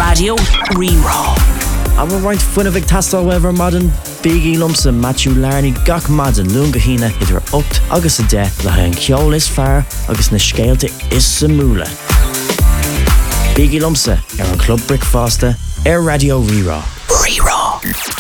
Radio Rerá. Aber right funnavig tastal wever modern Biggie Lumsa Matthew Larney gach madan lunga hina idir opt agus a de le an ceol is fear agus na scéalte is samúla. Biggie Lumsa an Club Brick Foster Radio Rerá. Rerá.